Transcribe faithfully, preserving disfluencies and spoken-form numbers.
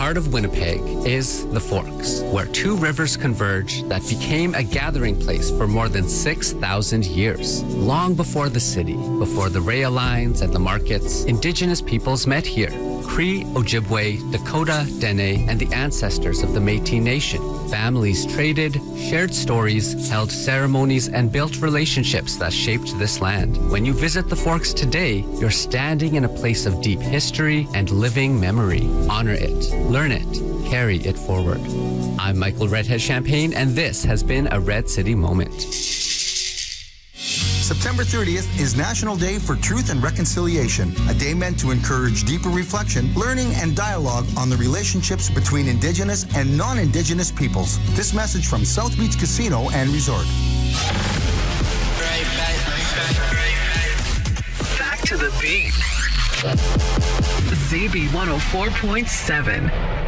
heart of Winnipeg is the Forks, where two rivers converge that became a gathering place for more than six thousand years. Long before the city, before the rail lines and the markets, Indigenous peoples met here. Cree, Ojibwe, Dakota, Dene, and the ancestors of the Métis Nation. Families traded, shared stories, held ceremonies, and built relationships that shaped this land. When you visit the Forks today, you're standing in a place of deep history and living memory. Honor it, learn it, carry it forward. I'm Michael Redhead Champagne, and this has been a Red City Moment. September thirtieth is National Day for Truth and Reconciliation, a day meant to encourage deeper reflection, learning, and dialogue on the relationships between Indigenous and non-Indigenous peoples. This message from South Beach Casino and Resort. Right back, right back, right back. Back to the beat. Z B one oh four point seven.